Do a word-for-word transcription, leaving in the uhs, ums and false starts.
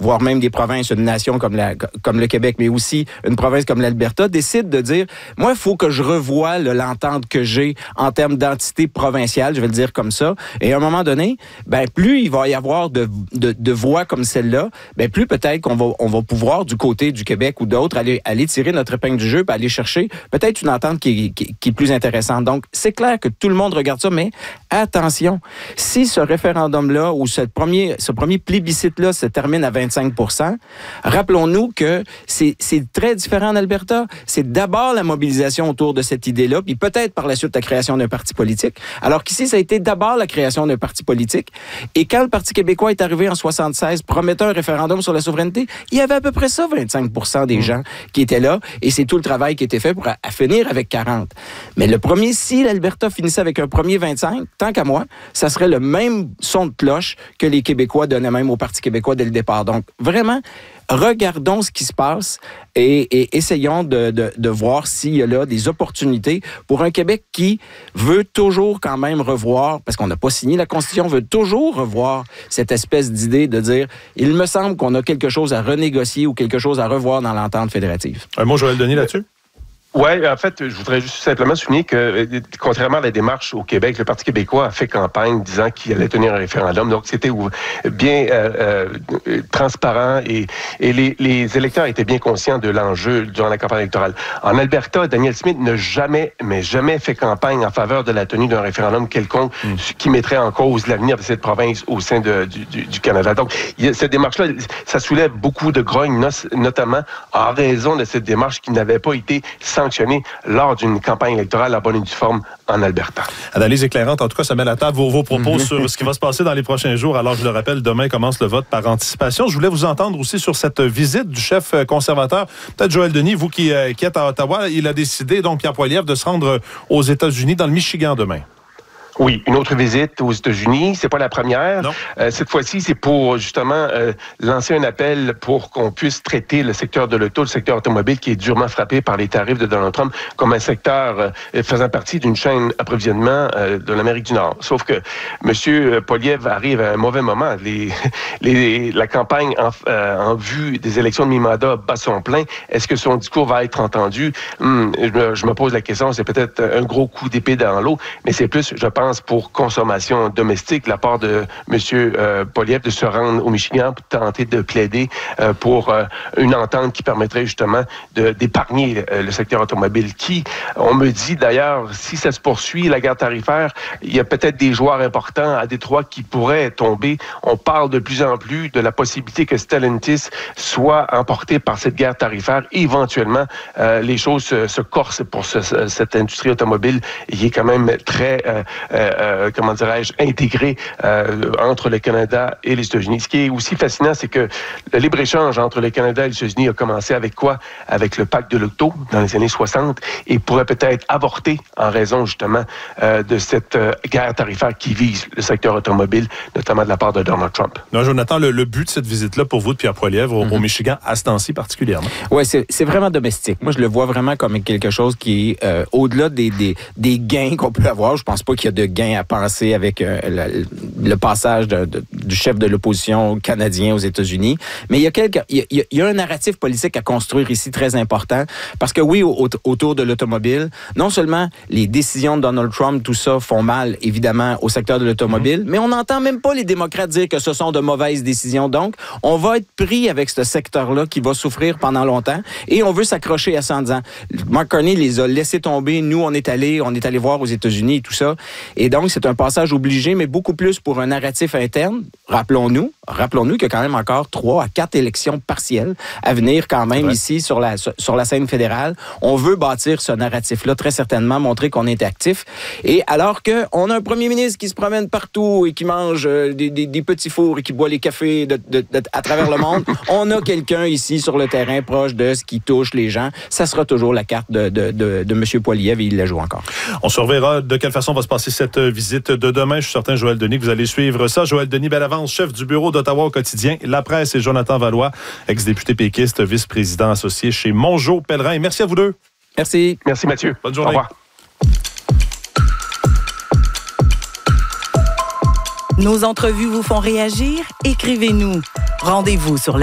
voire même des provinces, une nation comme, la, comme le Québec, mais aussi une province comme l'Alberta, décide de dire, moi, il faut que je revoie là, l'entente que j'ai en termes d'entité provinciale, je vais le dire comme ça. Et à un moment donné, ben plus il va y avoir de, de, de voix comme celle-là, ben plus peut-être qu'on va, on va pouvoir, du côté du Québec ou d'autres, aller, aller tirer notre épingle du jeu et aller chercher peut-être une entente qui, qui, qui est plus intéressante. Donc, c'est clair que tout le monde regarde ça, mais attention, si ce référendum-là ou ce premier, ce premier plébiscite-là se termine à vingt-cinq pour cent, rappelons-nous que c'est, c'est très différent en Alberta. C'est d'abord la mobilisation autour de cette idée-là, puis peut-être par la suite la création d'un parti politique. Alors qu'ici, ça a été d'abord la création d'un parti politique. Et quand le Parti québécois est arrivé en soixante-seize, promettant un référendum sur la souveraineté, il y avait à peu près ça, vingt-cinq pour cent des mmh. gens qui étaient là, et c'est tout le travail qui était fait pour à, à finir avec quarante. Mais le premier, si l'Alberta finissait avec un premier vingt-cinq, tant qu'à moi, ça serait le même son de cloche que les Québécois donnaient même au Parti québécois dès le départ. Donc, vraiment, regardons ce qui se passe et, et essayons de, de, de voir s'il y a là des opportunités pour un Québec qui veut toujours quand même revoir, parce qu'on n'a pas signé la Constitution, veut toujours revoir cette espèce d'idée de dire, il me semble qu'on a quelque chose à renégocier ou quelque chose à revoir dans l'entente fédérative. Un mot, Joël Denis, là-dessus? Oui, en fait, je voudrais juste simplement souligner que, contrairement à la démarche au Québec, le Parti québécois a fait campagne disant qu'il allait tenir un référendum. Donc, c'était bien euh, euh, transparent et, et les, les électeurs étaient bien conscients de l'enjeu durant la campagne électorale. En Alberta, Danielle Smith n'a jamais, mais jamais fait campagne en faveur de la tenue d'un référendum quelconque mmh. qui mettrait en cause l'avenir de cette province au sein de, du, du, du Canada. Donc, il y a, cette démarche-là, ça soulève beaucoup de grogne, notamment en raison de cette démarche qui n'avait pas été sans lors d'une campagne électorale à bonne et due forme en Alberta. Analyse éclairante. En tout cas, ça met à la table vos, vos propos sur ce qui va se passer dans les prochains jours. Alors, je le rappelle, demain commence le vote par anticipation. Je voulais vous entendre aussi sur cette visite du chef conservateur. Peut-être Joël Denis, vous qui, euh, qui êtes à Ottawa, il a décidé, donc Pierre Poilievre, de se rendre aux États-Unis, dans le Michigan demain. Oui, une autre visite aux États-Unis. C'est pas la première. Euh, cette fois-ci, c'est pour justement euh, lancer un appel pour qu'on puisse traiter le secteur de l'auto, le secteur automobile qui est durement frappé par les tarifs de Donald Trump, comme un secteur euh, faisant partie d'une chaîne d'approvisionnement euh, de l'Amérique du Nord. Sauf que M. Poilievre arrive à un mauvais moment. Les, les, la campagne en, euh, en vue des élections de mi-mandat bat son plein. Est-ce que son discours va être entendu? Hum, je, me, je me pose la question. C'est peut-être un gros coup d'épée dans l'eau, mais c'est plus, je pense, pour consommation domestique, la part de M. Euh, Poilievre de se rendre au Michigan pour tenter de plaider euh, pour euh, une entente qui permettrait justement de, d'épargner euh, le secteur automobile qui, on me dit d'ailleurs, si ça se poursuit, la guerre tarifaire, il y a peut-être des joueurs importants à Détroit qui pourraient tomber. On parle de plus en plus de la possibilité que Stellantis soit emporté par cette guerre tarifaire et éventuellement euh, les choses se, se corsent pour ce, ce, cette industrie automobile qui est quand même très euh, Euh, comment dirais-je, intégré euh, entre le Canada et les États-Unis. Ce qui est aussi fascinant, c'est que le libre-échange entre le Canada et les États-Unis a commencé avec quoi? Avec le pacte de l'auto dans les années soixante et pourrait peut-être avorter en raison justement euh, de cette euh, guerre tarifaire qui vise le secteur automobile, notamment de la part de Donald Trump. Non, Jonathan, le, le but de cette visite-là pour vous de Pierre Poilievre au, mm-hmm. au Michigan, à ce temps-ci particulièrement? Oui, c'est, c'est vraiment domestique. Moi, je le vois vraiment comme quelque chose qui est euh, au-delà des, des, des gains qu'on peut avoir. Je pense pas qu'il y a de gain à penser avec euh, le, le passage de, de, du chef de l'opposition canadien aux États-Unis. Mais il y a quelques, il y a, il y a un narratif politique à construire ici très important parce que oui, au, autour de l'automobile, non seulement les décisions de Donald Trump, tout ça font mal évidemment au secteur de l'automobile, mmh. mais on n'entend même pas les démocrates dire que ce sont de mauvaises décisions. Donc, on va être pris avec ce secteur-là qui va souffrir pendant longtemps et on veut s'accrocher à ça en disant, Mark Carney les a laissés tomber. Nous, on est allé, on est allé voir aux États-Unis et tout ça. Et donc, c'est un passage obligé, mais beaucoup plus pour un narratif interne. Rappelons-nous, rappelons-nous qu'il y a quand même encore trois à quatre élections partielles à venir quand même ici sur la, sur la scène fédérale. On veut bâtir ce narratif-là, très certainement, montrer qu'on est actif. Et alors qu'on a un premier ministre qui se promène partout et qui mange des, des, des petits fours et qui boit les cafés de, de, de, à travers le monde, on a quelqu'un ici sur le terrain proche de ce qui touche les gens. Ça sera toujours la carte de, de, de, de M. Poilievre et il la joue encore. On surveillera de quelle façon va se passer cette visite de demain. Je suis certain, Joël Denis, que vous allez suivre ça. Joël Denis Bellavance, chef du bureau d'Ottawa au quotidien La Presse, et Jonathan Valois, ex-député péquiste, vice-président associé chez Mongeau Pellerin. Et merci à vous deux. Merci. Merci, Mathieu. Bonne journée. Au revoir. Nos entrevues vous font réagir? Écrivez-nous. Rendez-vous sur